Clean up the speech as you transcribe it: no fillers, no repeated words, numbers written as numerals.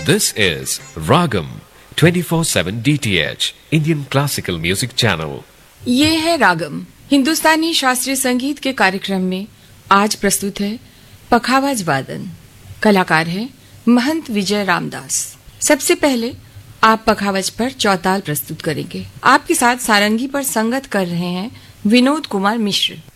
This is Ragam 24/7 DTH Indian Classical Music Channel. ये है रागम हिंदुस्तानी शास्त्रीय संगीत के कार्यक्रम में आज प्रस्तुत है पखावज वादन। कलाकार है महंत विजय रामदास। सबसे पहले आप पखावज पर चौताल प्रस्तुत करेंगे। आपके साथ सारंगी पर संगत कर रहे हैं विनोद कुमार मिश्र।